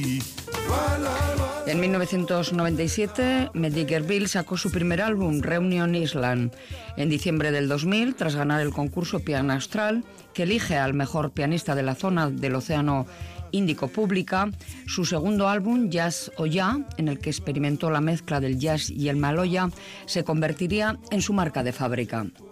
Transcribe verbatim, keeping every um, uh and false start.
En mil novecientos noventa y siete, Mehdi Gerbil sacó su primer álbum, Reunion Island. En diciembre del dos mil, tras ganar el concurso Piano Astral, que elige al mejor pianista de la zona del Océano Índico, publica su segundo álbum, Jazz Oya, en el que experimentó la mezcla del jazz y el maloya, se convertiría en su marca de fábrica.